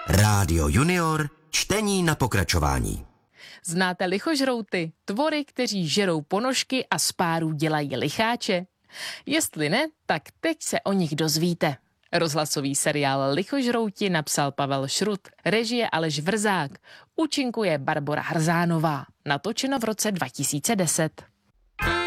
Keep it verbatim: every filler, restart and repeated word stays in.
Rádio Junior, čtení na pokračování. Znáte lichožrouty, tvory, kteří žerou ponožky a z párů dělají licháče? Jestli ne, tak teď se o nich dozvíte. Rozhlasový seriál Lichožrouti napsal Pavel Šrut, režie Aleš Vrzák, účinkuje Barbora Hrzánová, natočeno v roce dva tisíce deset.